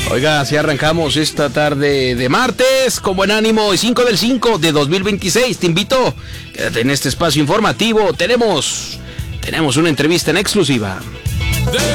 Oiga, así arrancamos esta tarde de martes con buen ánimo y 5 del 5 de 2026. Te invito, quédate en este espacio informativo. Tenemos una entrevista en exclusiva.